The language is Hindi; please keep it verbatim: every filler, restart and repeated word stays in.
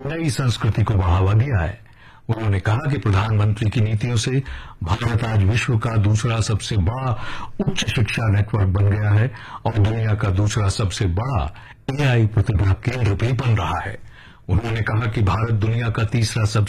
नई संस्कृति को बढ़ावा दिया है। उन्होंने कहा कि प्रधानमंत्री की नीतियों से भारत आज विश्व का दूसरा सबसे बड़ा उच्च शिक्षा नेटवर्क बन गया है और दुनिया का दूसरा सबसे बड़ा एआई प्रतिभा केंद्र भी बन रहा है। उन्होंने कहा कि भारत दुनिया का तीसरा सबसे